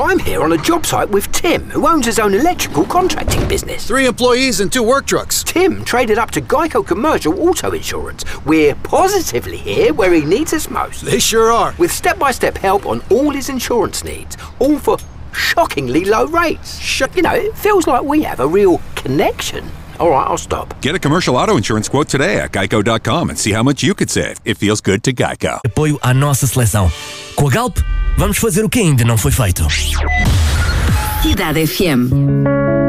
I'm here on a job site with Tim, who owns his own electrical contracting business. 3 employees and 2 work trucks. Tim traded up to Geico Commercial Auto Insurance. We're positively here where he needs us most. They sure are. With step-by-step help on all his insurance needs, all for shockingly low rates. You know, it feels like we have a real connection. All right, I'll stop. Get a commercial auto insurance quote today at geico.com and see how much you could save. It feels good to Geico. Apoio à nossa seleção. Com a Galp, vamos fazer o que ainda não foi feito. Cidade FM.